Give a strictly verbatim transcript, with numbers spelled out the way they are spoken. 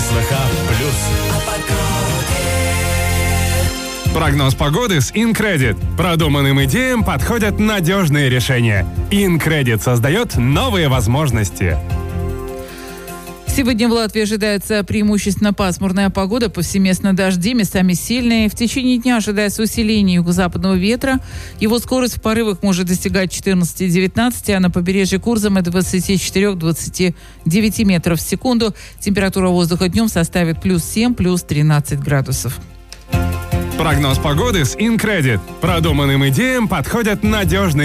СВХ плюс. Прогноз погоды с InCredit. Продуманным идеям подходят надежные решения. InCredit создает новые возможности. Сегодня в Латвии ожидается преимущественно пасмурная погода, повсеместно дожди, местами сильные. В течение дня ожидается усиление юго-западного ветра. Его скорость в порывах может достигать четырнадцати-девятнадцати, а на побережье Курзама двадцати четырёх - двадцати девяти метров в секунду. Температура воздуха днем составит плюс семь, плюс тринадцать градусов. Прогноз погоды с InCredit. Продуманным идеям подходят надежные